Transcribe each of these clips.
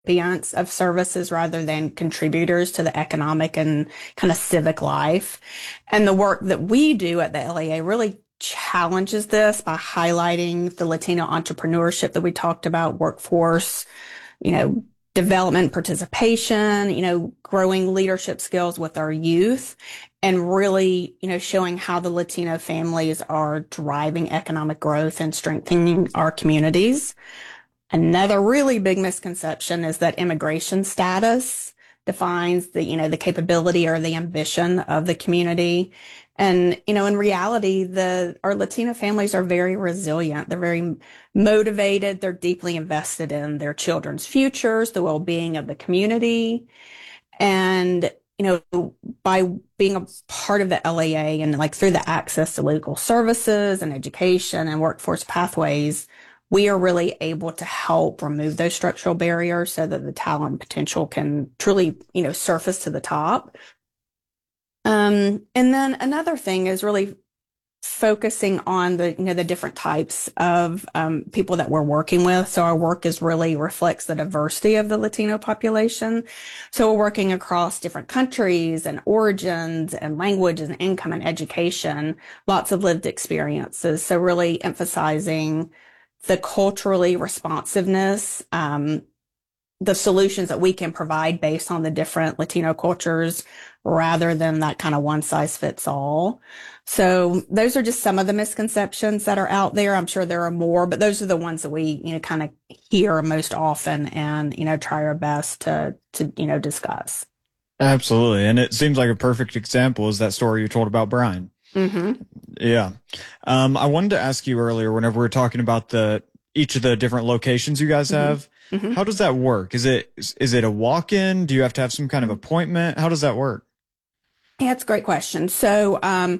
recipients of services rather than contributors to the economic and kind of civic life. And the work that we do at the LEA really challenges this by highlighting the Latino entrepreneurship that we talked about, workforce, you know, development, participation, growing leadership skills with our youth, and really, showing how the Latino families are driving economic growth and strengthening our communities. Another really big misconception is that immigration status defines the capability or the ambition of the community. And, in reality, our Latino families are very resilient. They're very motivated. They're deeply invested in their children's futures, the well-being of the community. And, by being a part of the LEA and like through the access to legal services and education and workforce pathways, we are really able to help remove those structural barriers so that the talent potential can truly, surface to the top. And then another thing is really focusing on the different types of people that we're working with. So our work is really reflects the diversity of the Latino population. So we're working across different countries and origins and language and income and education, lots of lived experiences. So really emphasizing the culturally responsiveness, the solutions that we can provide based on the different Latino cultures rather than that kind of one size fits all. So those are just some of the misconceptions that are out there. I'm sure there are more, but those are the ones that we, kind of hear most often and, try our best to discuss. Absolutely. And it seems like a perfect example is that story you told about Brian. Mm-hmm. Yeah. I wanted to ask you earlier, whenever we were talking about each of the different locations you guys have, Mm-hmm. how does that work? Is it a walk-in? Do you have to have some kind of appointment? How does that work? Yeah, it's a great question. So,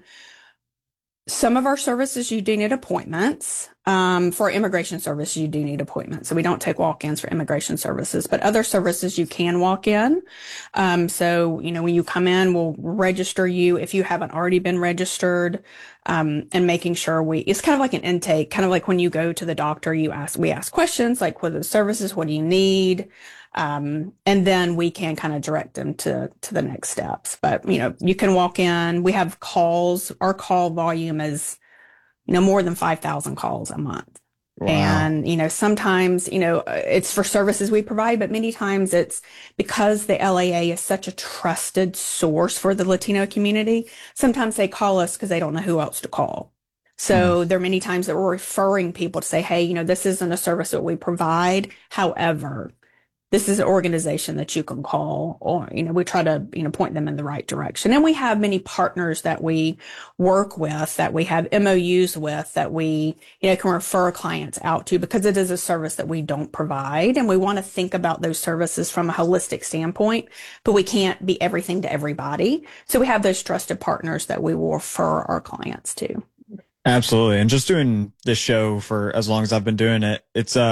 some of our services, you do need appointments. For immigration service, you do need appointments. So we don't take walk-ins for immigration services, but other services you can walk in. So, when you come in, we'll register you if you haven't already been registered, and making sure it's kind of like an intake, kind of like when you go to the doctor, we ask questions like, what are the services? What do you need? And then we can kind of direct them to the next steps. But, you can walk in. We have calls. Our call volume is, more than 5,000 calls a month. Wow. And, sometimes, it's for services we provide, but many times it's because the LAA is such a trusted source for the Latino community. Sometimes they call us because they don't know who else to call. So there are many times that we're referring people to say, hey, this isn't a service that we provide. However, this is an organization that you can call, or, we try to, point them in the right direction. And we have many partners that we work with, that we have MOUs with, that we, can refer clients out to, because it is a service that we don't provide. And we want to think about those services from a holistic standpoint, but we can't be everything to everybody. So we have those trusted partners that we will refer our clients to. Absolutely. And just doing this show for as long as I've been doing it,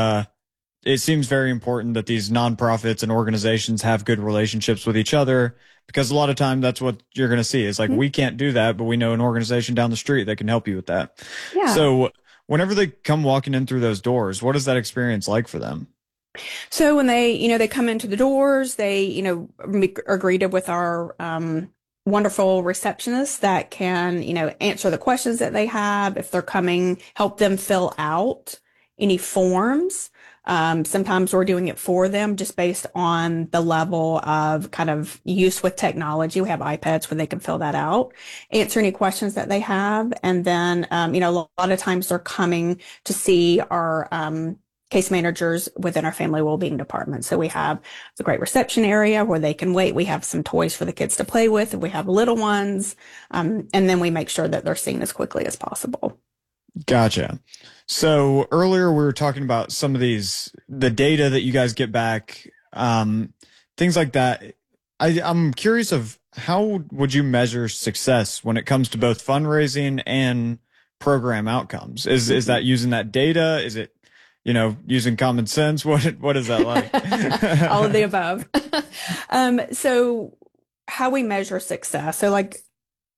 it seems very important that these nonprofits and organizations have good relationships with each other, because a lot of time that's what you're going to see is like, we can't do that, but we know an organization down the street that can help you with that. Yeah. So whenever they come walking in through those doors, what is that experience like for them? So when they come into the doors, they, are greeted with our, wonderful receptionists that can, answer the questions that they have. If they're coming, help them fill out any forms. Sometimes we're doing it for them just based on the level of kind of use with technology. We have iPads where they can fill that out, answer any questions that they have. And then, a lot of times they're coming to see our, case managers within our family well-being department. So we have a great reception area where they can wait. We have some toys for the kids to play with. We have little ones. And then we make sure that they're seen as quickly as possible. Gotcha. So earlier we were talking about some of the data that you guys get back, things like that. I'm curious of how would you measure success when it comes to both fundraising and program outcomes? Is that using that data? Is it, using common sense? What is that like? All of the above. So how we measure success. So like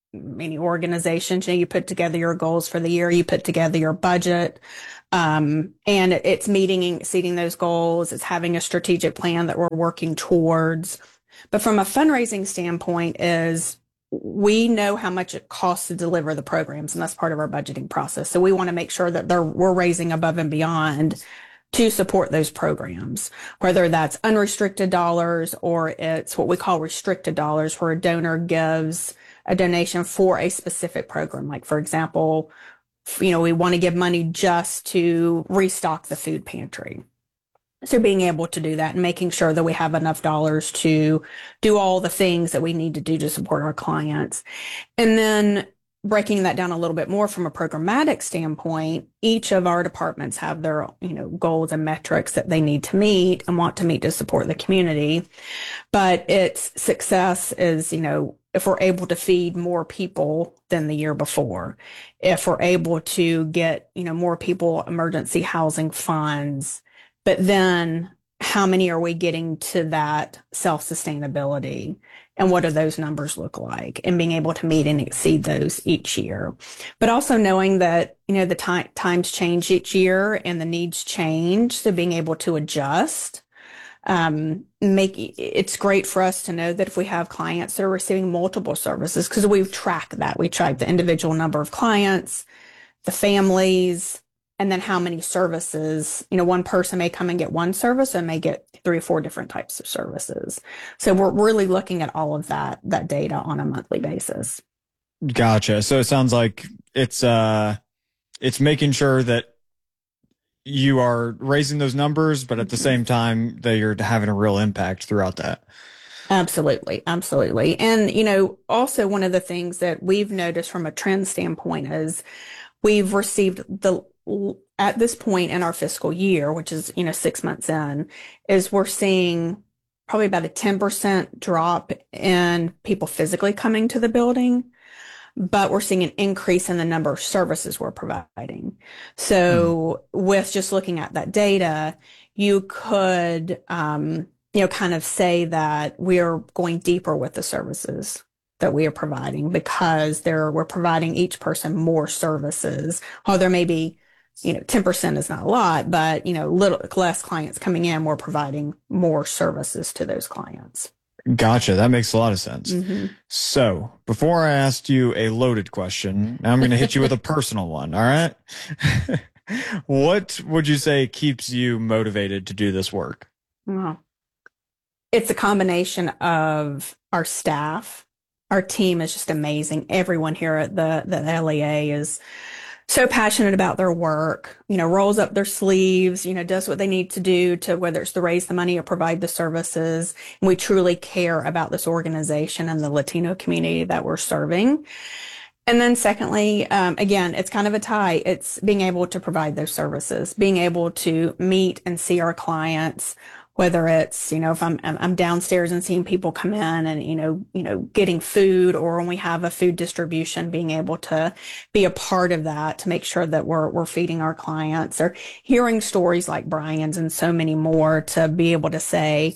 many organizations, you put together your goals for the year, you put together your budget, and it's meeting and exceeding those goals. It's having a strategic plan that we're working towards. But from a fundraising standpoint is we know how much it costs to deliver the programs, and that's part of our budgeting process. So we want to make sure that we're raising above and beyond to support those programs, whether that's unrestricted dollars or it's what we call restricted dollars, where a donor gives a donation for a specific program. Like, for example, we want to give money just to restock the food pantry. So being able to do that and making sure that we have enough dollars to do all the things that we need to do to support our clients. And then breaking that down a little bit more from a programmatic standpoint, each of our departments have their, goals and metrics that they need to meet and want to meet to support the community. But its success is, if we're able to feed more people than the year before, if we're able to get, more people emergency housing funds, but then how many are we getting to that self-sustainability? And what do those numbers look like? And being able to meet and exceed those each year. But also knowing that, the times change each year and the needs change. So being able to adjust, it's great for us to know that if we have clients that are receiving multiple services, because we track that. We track the individual number of clients, the families, and then how many services, one person may come and get one service and may get 3 or 4 different types of services. So we're really looking at all of that data on a monthly basis. Gotcha. So it sounds like it's making sure that you are raising those numbers, but at the same time that you're having a real impact throughout that. Absolutely. Absolutely. And, also one of the things that we've noticed from a trend standpoint is we've received at this point in our fiscal year, which is, 6 months in, is we're seeing probably about a 10% drop in people physically coming to the building, but we're seeing an increase in the number of services we're providing. So with just looking at that data, you could, kind of say that we are going deeper with the services that we are providing because we're providing each person more services. While there may be 10% is not a lot, but, little less clients coming in, we're providing more services to those clients. Gotcha. That makes a lot of sense. Mm-hmm. So before I asked you a loaded question, now I'm going to hit you with a personal one. All right. What would you say keeps you motivated to do this work? Well, it's a combination of our staff. Our team is just amazing. Everyone here at the LEA is so passionate about their work, rolls up their sleeves, does what they need to do to, whether it's to raise the money or provide the services. And we truly care about this organization and the Latino community that we're serving. And then secondly, again, it's kind of a tie. It's being able to provide those services, being able to meet and see our clients, whether it's, if I'm downstairs and seeing people come in and, getting food, or when we have a food distribution, being able to be a part of that to make sure that we're feeding our clients, or hearing stories like Brian's and so many more to be able to say,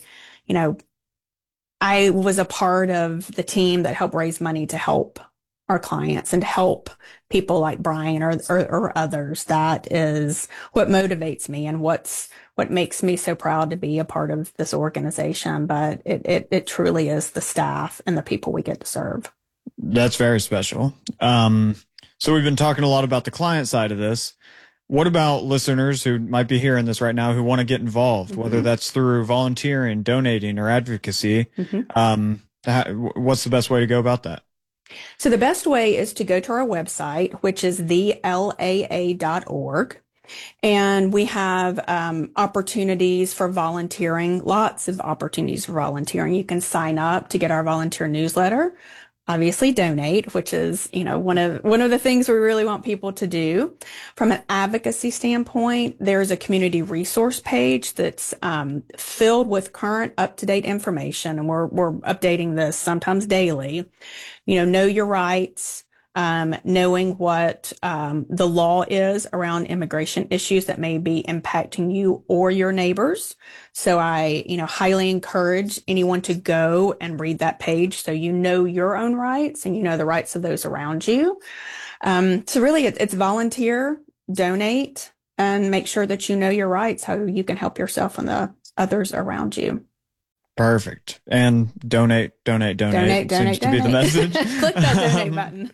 I was a part of the team that helped raise money to help our clients and to help people like Brian or others. That is what motivates me and what makes me so proud to be a part of this organization. But it truly is the staff and the people we get to serve. That's very special. So we've been talking a lot about the client side of this. What about listeners who might be hearing this right now who want to get involved, whether that's through volunteering, donating, or advocacy? What's the best way to go about that? So the best way is to go to our website, which is thelaa.org. And we have opportunities for volunteering, lots of opportunities for volunteering. You can sign up to get our volunteer newsletter, obviously donate, which is, one of the things we really want people to do. From an advocacy standpoint, there's a community resource page that's filled with current up-to-date information, and we're updating this sometimes daily. Know your rights, knowing what the law is around immigration issues that may be impacting you or your neighbors. So I, highly encourage anyone to go and read that page so you know your own rights and you know the rights of those around you. So really it's volunteer, donate, and make sure that you know your rights, how you can help yourself and the others around you. Perfect. And donate seems to be the message. Click that donate button.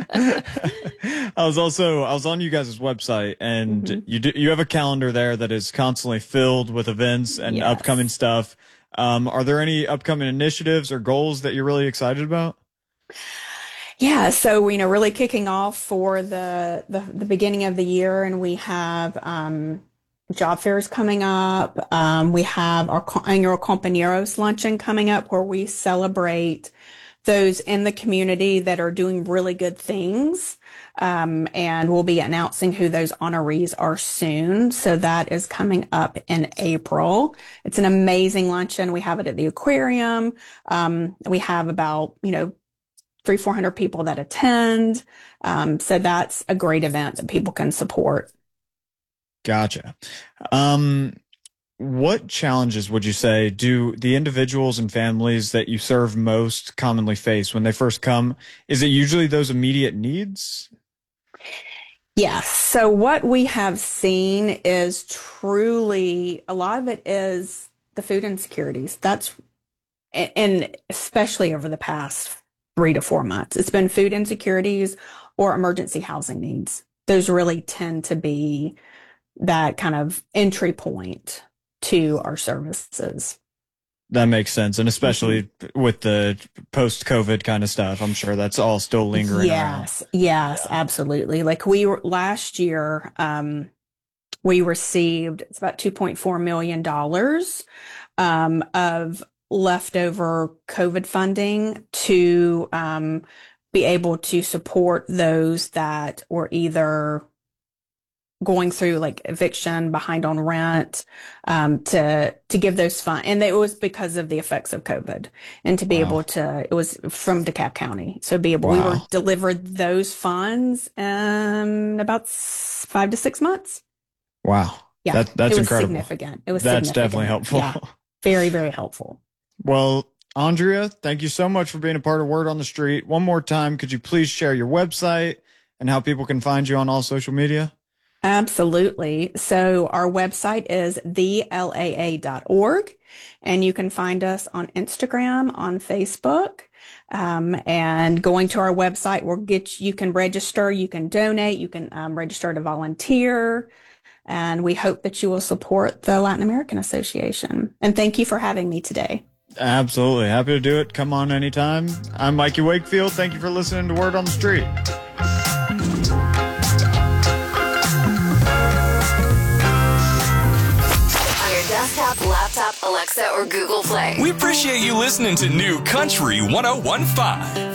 I was on you guys' website, and you have a calendar there that is constantly filled with events and upcoming stuff. Are there any upcoming initiatives or goals that you're really excited about? Yeah, so really kicking off for the beginning of the year, and we have job fairs coming up. We have our annual Compañeros luncheon coming up, where we celebrate those in the community that are doing really good things. And we'll be announcing who those honorees are soon. So that is coming up in April. It's an amazing luncheon. We have it at the aquarium. We have about, 300-400 people that attend. So that's a great event that people can support. Gotcha. What challenges would you say do the individuals and families that you serve most commonly face when they first come? Is it usually those immediate needs? Yes. So what we have seen is truly a lot of it is the food insecurities. And especially over the past 3 to 4 months, it's been food insecurities or emergency housing needs. Those really tend to be that kind of entry point to our services. That makes sense. And especially with the post-COVID kind of stuff, I'm sure that's all still lingering around. Yes, absolutely. Like last year, we received, it's about $2.4 million of leftover COVID funding to be able to support those that were either going through like eviction, behind on rent, to give those funds. And it was because of the effects of COVID, and to be able to, it was from DeKalb County. So we were delivered those funds in about 5 to 6 months. Wow. Yeah. That's incredible. Significant. It was That's significant. Definitely helpful. Yeah. Very, very helpful. Well, Andrea, thank you so much for being a part of Word on the Street. One more time, could you please share your website and how people can find you on all social media? Absolutely. So our website is thelaa.org, and you can find us on Instagram, on Facebook, and going to our website will you can register, you can donate, you can register to volunteer, and we hope that you will support the Latin American Association. And thank you for having me today. Absolutely. Happy to do it. Come on anytime. I'm Mikey Wakefield. Thank you for listening to Word on the Street. Desktop, laptop, Alexa, or Google Play. We appreciate you listening to New Country 101.5.